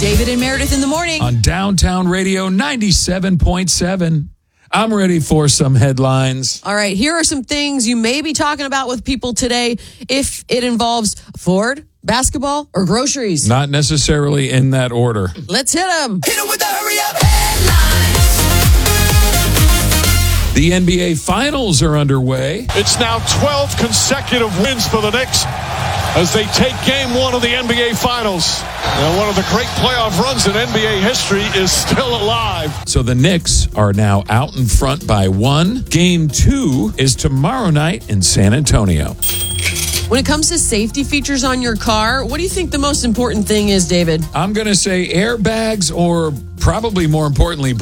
David and Meredith in the morning. On Downtown Radio 97.7. I'm ready for some headlines. All right, here are some things you may be talking about with people today if it involves Ford, basketball, or groceries. Not necessarily in that order. Let's hit them. Hit it with the hurry up headlines. The NBA Finals are underway. It's now 12 consecutive wins for the Knicks as they take game one of the NBA Finals. Now, one of the great playoff runs in NBA history is still alive. So the Knicks are now out in front by 1. Game 2 is tomorrow night in San Antonio. When it comes to safety features on your car, what do you think the most important thing is, David? I'm going to say airbags, or probably more importantly,